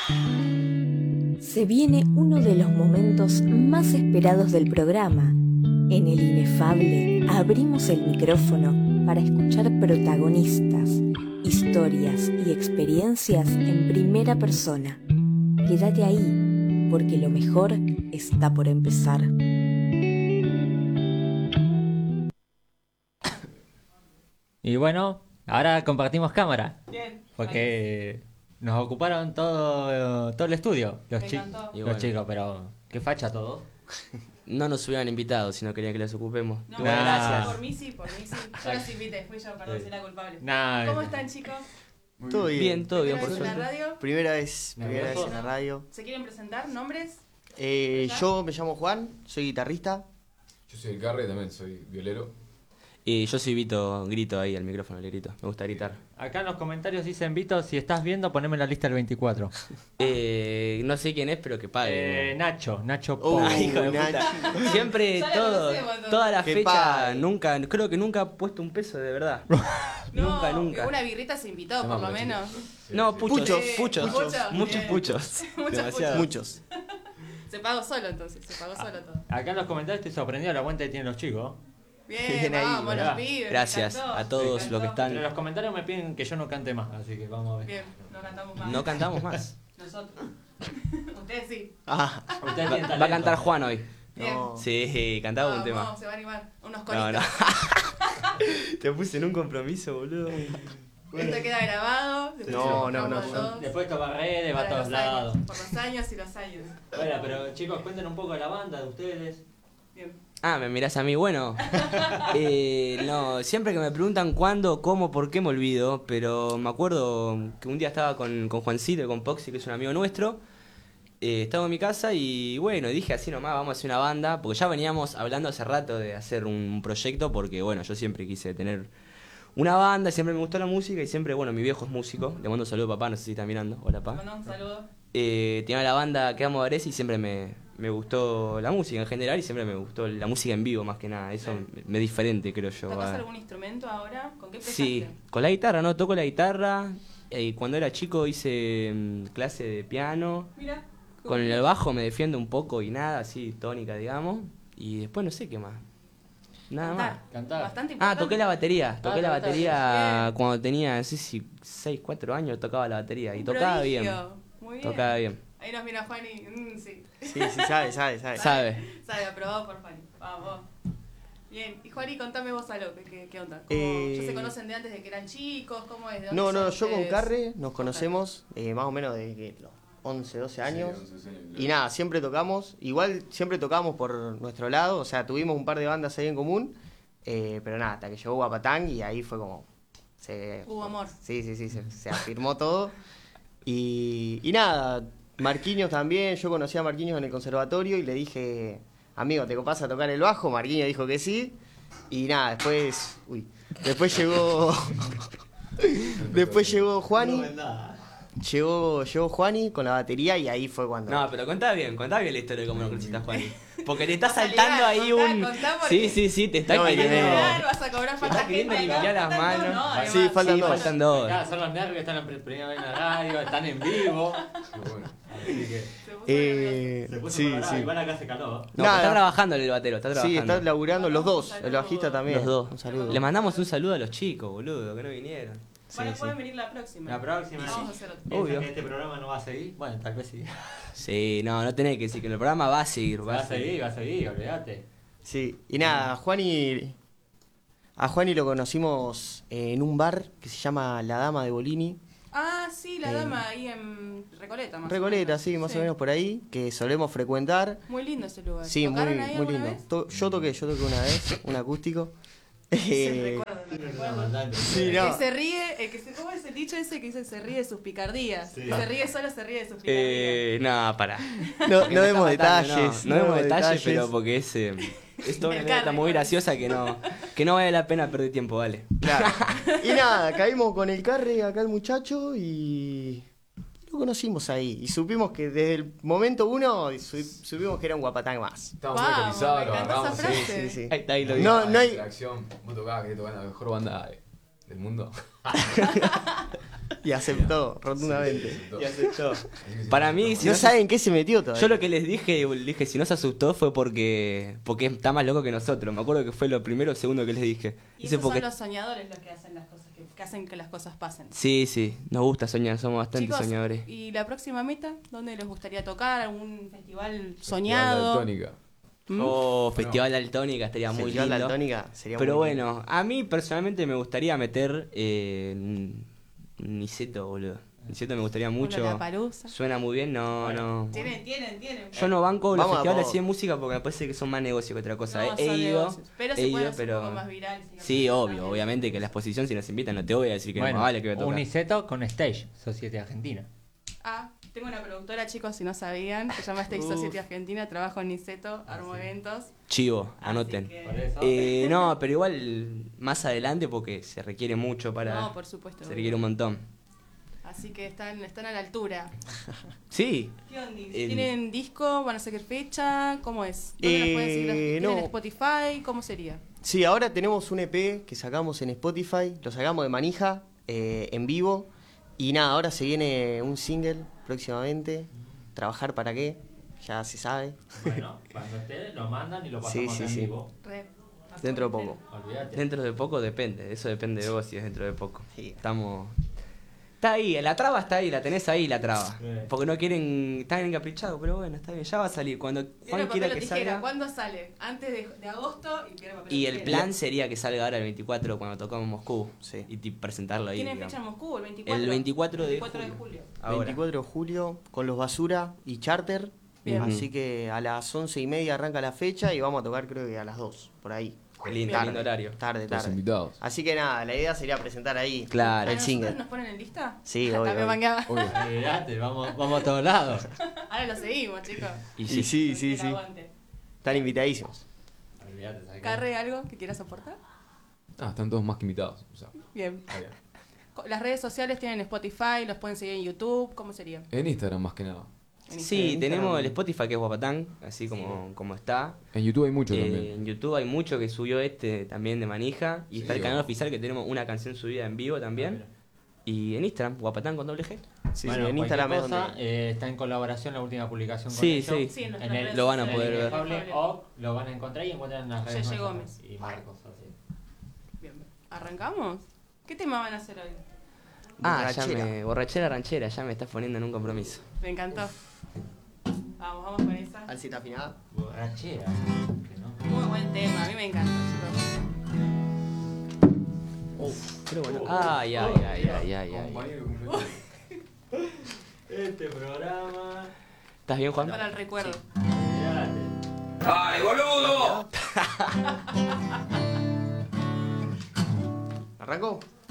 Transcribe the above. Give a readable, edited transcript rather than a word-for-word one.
Se viene uno de los momentos más esperados del programa. En El Inefable abrimos el micrófono para escuchar protagonistas, historias y experiencias en primera persona. Quédate ahí, porque lo mejor está por empezar. Y bueno, ahora compartimos cámara. Bien. Porque nos ocuparon todo el estudio, los encantó. chicos, pero qué facha todo. No nos hubieran invitado si no querían que los ocupemos. No, Nah. gracias. Por mí sí. Yo los invité, fui yo, perdón, soy la culpable. Nah, ¿Cómo están, chicos? Todo bien. Todo bien, ¿Primera por vez en la suerte. radio? Primera vez ¿Nervioso? en la radio. ¿Se quieren presentar? ¿Nombres? Yo me llamo Juan, soy guitarrista. Yo soy el Carre, también soy violero. Y yo soy Vito, grito ahí al micrófono, le grito. Me gusta gritar. acá en los comentarios dicen, Vito, si estás viendo, poneme en la lista del 24. No sé quién es, pero que pague. Nacho Oh, Pop. hijo de puta. Nacho. Siempre Ya lo todo, conocemos, entonces. toda la Que fecha, pague. creo que nunca ha puesto un peso de verdad. No, nunca. Una birrita se invitó, por lo menos. No, puchos, Sí, puchos, puchos, muchos bien. puchos. Muchos Demasiado. Muchos. Se pagó solo entonces, se pagó solo todo. Acá en los comentarios estoy sorprendido de la aguante que tienen los chicos. Bien, Bien ahí, vamos, ¿verdad? los pibes. me Gracias encantó, a todos me los que encantó. están. Pero en los comentarios me piden que yo no cante más, así que vamos a ver. Bien, no cantamos más. No cantamos más. Nosotros. Ustedes sí. Ah, Ustedes tienen Va a talento. cantar Juan hoy. Bien. no. Sí, cantaba un tema. Vamos, se va a animar. Unos No, coritos. no. Te puse en un compromiso, boludo. Esto queda grabado. después No, se lo no, mostramos no. a todos. Después toca redes, va a Para todos los años, lados. por los años y los años. Bueno, pero chicos, cuenten un poco de la banda, de ustedes. Bien. Ah, me mirás a mí, bueno. No, siempre que me preguntan cuándo, cómo, por qué me olvido, pero me acuerdo que un día estaba con Juancito y con Poxy, que es un amigo nuestro. Estaba en mi casa y bueno, dije así nomás, vamos a hacer una banda, porque ya veníamos hablando hace rato de hacer un proyecto, porque bueno, yo siempre quise tener una banda, siempre me gustó la música y siempre, bueno, mi viejo es músico, le mando un saludo a papá, no sé si está mirando, hola Te papá. mando un saludo. Tenía la banda que amo a Varese y siempre me gustó la música en general y siempre me gustó la música en vivo más que nada, eso me es diferente creo yo. ¿Tocas algún instrumento ahora? ¿Con qué empezaste? Sí, con la guitarra, ¿no? Toco la guitarra, cuando era chico hice clase de piano, Mira. con el bajo me defiendo un poco y nada, así tónica digamos, y después no sé qué más, nada más. Cantar. Bastante Ah, importante. toqué la batería te gusta. cuando tenía, no sé si 6, 4 años tocaba la batería y Un tocaba bien, prodigio. Muy bien. tocaba bien, Ahí nos mira Juan y... sí. Sí, sabe. ¿sabe? Sabe, aprobado por Juan. Vamos. Bien. Y Juan, y contame vos algo. ¿Qué onda? ¿Ya se conocen de antes de que eran chicos? ¿Cómo es? ¿De dónde No, son yo con ustedes? Carre nos conocemos más o menos desde que los 11, 12 años. Sí, 11 años. Y nada, siempre tocamos. Igual siempre tocamos por nuestro lado. O sea, tuvimos un par de bandas ahí en común. Pero nada, hasta que llegó Guapatán y ahí fue como... Hubo amor. Sí, se afirmó todo. Y nada, Marquinhos también. Yo conocí a Marquinhos en el conservatorio y le dije, amigo, ¿te copás a tocar el bajo? Marquinhos dijo que sí. Y nada, después llegó... Después llegó Juani. Llegó Juani con la batería y ahí fue cuando... No, pero contá bien la historia de cómo lo conociste a Juan. Porque te está Vas a saltando ligar, ahí contá porque- Sí, te está No, queriendo... Vas a cobrar Te falta está queriendo gente, limpiar las faltan dos, manos. no, además. Sí, faltan dos. faltan dos. Acá son los nervios, están la primera vez en la radio, están en vivo. Qué bueno. Así que Se puso nervioso. se puso sí, colorado. sí. Igual acá se caló. No, Nada. está trabajando el batero, está Sí, trabajando. están laburando los dos, Saludos. el bajista también. Los dos. Un saludo. Le mandamos un saludo a los chicos, boludo, que no vinieron. Bueno, Sí, pueden venir la próxima. La próxima. Vamos a hacer otro. ¿Piensan Obvio. que este programa no va a seguir? Bueno, tal vez sí. Sí, no tenés que decir que el programa va a seguir. Va a seguir, olvídate. Sí, y nada, a Juani lo conocimos en un bar que se llama La Dama de Bolini. Ah, sí, la dama ahí en Recoleta, más o Recoleta, menos. sí, más o menos por ahí, que solemos frecuentar. Muy lindo ese lugar. Sí, muy, ¿Tocaron ahí muy alguna lindo. vez? Yo toqué una vez, un acústico. Se recuerda. Sí, El no. que se ríe, ¿cómo es el dicho ese que dice se ríe de sus picardías? Sí. El que se ríe solo se ríe de sus picardías. No, pará. No Que me demos está matando, detalles. No demos detalles, pero porque es toda una El anécdota carne, muy bueno. graciosa que no vale la pena perder tiempo, vale. Claro. Y nada, caímos con el carre acá el muchacho y lo conocimos ahí. Y supimos que desde el momento uno, supimos que era un Guapatán más. Estábamos Wow, organizados, me lo encantó agarramos. esa frase. Sí. Ahí lo No, no hay- Interacción. Vos tocabas, querés tocar la mejor banda del mundo. Y aceptó, rotundamente. Y aceptó. Para mí, si No no saben qué se metió todavía. yo lo que les dije, si no se asustó fue porque está más loco que nosotros. Me acuerdo que fue lo primero o segundo que les dije. Y Dice esos porque son los soñadores los que hacen las cosas, que hacen que las cosas pasen. sí, nos gusta soñar, somos bastante Chicos, soñadores. ¿y la próxima meta? ¿Dónde les gustaría tocar? ¿Algún festival Festival soñado? Daltónica. ¿Mm? Festival Daltónica estaría muy Festival lindo. Daltónica sería Pero muy lindo. bueno, a mí personalmente me gustaría meter un Niceto, boludo. Niceto me gustaría mucho. Lollapalooza. Suena muy bien, no. Tienen. Yo no banco los Vamos a festivales poco. así de música porque me parece que son más negocio que otra cosa. No, He son ido, negocios. Pero he se pueden ido, hacer pero... un poco más virales. digamos. Sí, obvio, obviamente que la exposición si nos invitan no te voy a decir que no Bueno, vale que voy a tocar. Uniceto con Stage, Society Argentina. Ah, tengo una productora, chicos, si no sabían. Se llama Stage Society Argentina. Trabajo en Niceto, armo eventos. Chivo, Así anoten. que- Por eso. No, pero igual más adelante porque se requiere mucho para... No, por supuesto. se requiere un montón. Así que están a la altura. Sí, ¿Qué onda? El- ¿Tienen disco? ¿Van a sacar fecha? ¿Cómo es? ¿Dónde los pueden seguir? ¿Tienen no. Spotify? ¿Cómo sería? Sí, ahora tenemos un EP que sacamos en Spotify, lo sacamos de manija, en vivo. Y nada, ahora se viene un single próximamente. ¿Trabajar para qué? Ya se sabe. Bueno, cuando esté, lo mandan y lo Sí, pasamos sí, en sí. vivo. Re. Dentro de poco. Olvídate. dentro de poco depende, eso depende de vos si es dentro de poco. Sí. Estamos... Está ahí, la traba está ahí, la tenés ahí la traba. Sí. Porque no quieren, están encaprichados, pero bueno, está bien, ya va a salir. Cuando Juan Piedra, quiera papel o que tijera. salga... ¿Cuándo sale? Antes de agosto y piedra, papel o Y el tijera. plan sería que salga ahora el 24 cuando tocamos Moscú. Sí. Y presentarlo ahí. ¿Tienen digamos. fecha en Moscú? ¿El 24? El 24 de 24 de julio. Ahora. 24 de julio con los Basura y Charter. Bien. Así que a las 11:30 arranca la fecha y vamos a tocar creo que a las 2, por ahí. Qué lindo, Tarde, lindo horario. Tarde, Los tarde. invitados. Así que nada, la idea sería presentar ahí Claro. ¿A el nosotros single. nos ponen en lista? Sí, obvio, También obvio. mangueaba. Obvio. Olvídate, vamos a todos lados. Ahora lo seguimos, chicos. Y Y sí. sí, sí, El sí. aguante. Están invitadísimos. Olvídate, ¿sabes qué? Carre, ¿algo que quieras aportar? Ah, están todos más que invitados. O sea, Bien. está bien. Las redes sociales tienen Spotify, los pueden seguir en YouTube. ¿Cómo sería? En Instagram más que nada. En Sí, Instagram. tenemos el Spotify que es Guapatán, así como está. En YouTube hay mucho también. En YouTube hay mucho que subió también de manija. Y Sí, está el canal ojo. oficial que tenemos una canción subida en vivo también. Y en Instagram, Guapatán con doble G. Sí, Bueno, sí, en Instagram es cualquier cosa, donde... está en colaboración la última publicación con Sí, ellos. sí. Sí, en nuestras En el, redes Lo van a en el poder ver. Inefable o lo van a encontrar y encuentran en las redes Yeye nuestras. Gómez. Y Marcos, así. Bien. ¿Arrancamos? ¿Qué tema van a hacer hoy? Borrachera. Borrachera ranchera, ya me estás poniendo en un compromiso. Me encantó. Vamos con esa. Alcita afinada. Borrachera. que no. Muy buen tema, a mí me encanta, chicos. Pero bueno. Ay. Compañero cumpleaños. Este programa. ¿Estás bien, Juan? Para el recuerdo. Olvídate. ¿Arrancó?